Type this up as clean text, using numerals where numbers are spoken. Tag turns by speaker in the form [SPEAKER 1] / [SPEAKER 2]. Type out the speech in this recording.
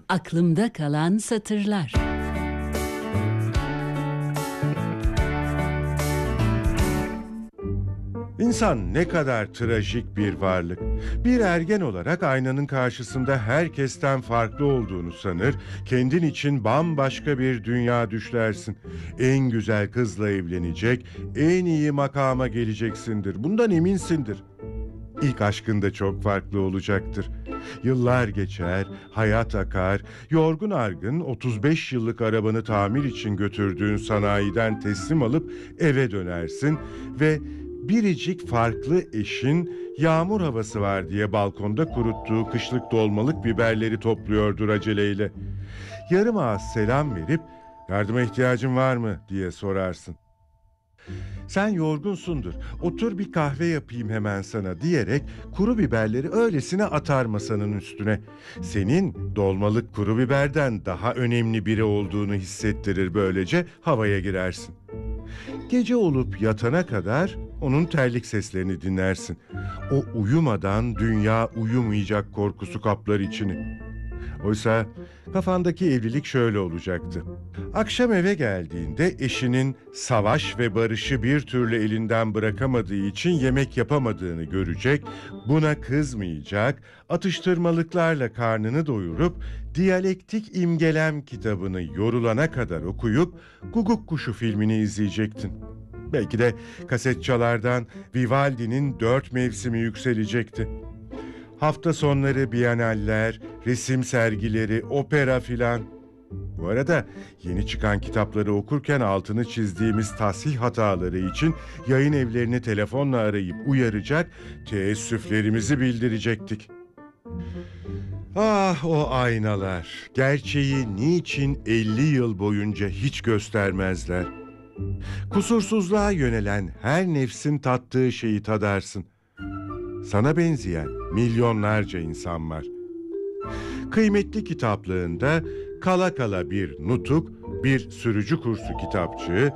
[SPEAKER 1] Aklımda kalan satırlar.
[SPEAKER 2] İnsan ne kadar trajik bir varlık. Bir ergen olarak aynanın karşısında herkesten farklı olduğunu sanır, kendin için bambaşka bir dünya düşlersin. En güzel kızla evlenecek, en iyi makama geleceksindir. Bundan eminsindir. İlk aşkın da çok farklı olacaktır. Yıllar geçer, hayat akar, yorgun argın 35 yıllık arabanı tamir için götürdüğün sanayiden teslim alıp eve dönersin ve biricik farklı eşin yağmur havası var diye balkonda kuruttuğu kışlık dolmalık biberleri topluyordur aceleyle. Yarım ağız selam verip yardıma ihtiyacın var mı diye sorarsın. Sen yorgunsundur, otur bir kahve yapayım hemen sana diyerek kuru biberleri öylesine atar masanın üstüne. Senin dolmalık kuru biberden daha önemli biri olduğunu hissettirir, böylece havaya girersin. Gece olup yatana kadar onun terlik seslerini dinlersin. O uyumadan dünya uyumayacak korkusu kaplar içini. Oysa kafandaki evlilik şöyle olacaktı. Akşam eve geldiğinde eşinin savaş ve barışı bir türlü elinden bırakamadığı için yemek yapamadığını görecek, buna kızmayacak, atıştırmalıklarla karnını doyurup Diyalektik İmgelem kitabını yorulana kadar okuyup Guguk Kuşu filmini izleyecektin. Belki de kasetçalardan Vivaldi'nin 4 mevsimi yükselecekti. Hafta sonları biyenaller, resim sergileri, opera filan. Bu arada yeni çıkan kitapları okurken altını çizdiğimiz tasih hataları için yayın evlerini telefonla arayıp uyaracak, teessüflerimizi bildirecektik. Ah, o aynalar, gerçeği niçin 50 yıl boyunca hiç göstermezler? Kusursuzluğa yönelen her nefsin tattığı şeyi tadarsın. Sana benzeyen milyonlarca insan var. Kıymetli kitaplığında kala kala bir nutuk, bir sürücü kursu kitapçığı,